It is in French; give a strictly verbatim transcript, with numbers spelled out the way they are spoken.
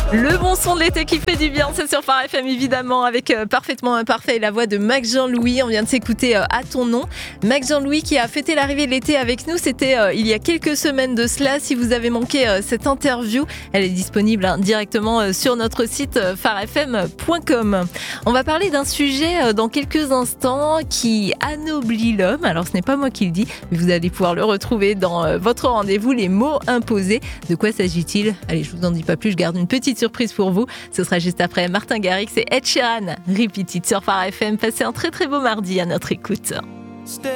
Le bon son de l'été qui fait du bien, c'est sur Phare F M évidemment, avec euh, Parfaitement Imparfait et la voix de Max Jean-Louis. On vient de s'écouter euh, À ton nom. Max Jean-Louis qui a fêté l'arrivée de l'été avec nous, c'était euh, il y a quelques semaines de cela. Si vous avez manqué euh, cette interview, elle est disponible hein, directement euh, sur notre site euh, phare f m point com. On va parler d'un sujet euh, dans quelques instants qui anoblit l'homme. Alors ce n'est pas moi qui le dis, mais vous allez pouvoir le retrouver dans euh, votre rendez-vous, les mots imposés. De quoi s'agit-il ? Allez, je vous en dis pas plus, je garde une petite surprise pour vous. Ce sera juste après Martin Garrix et Ed Sheeran. Repeat it sur Phare F M. Passez un très très beau mardi à notre écoute.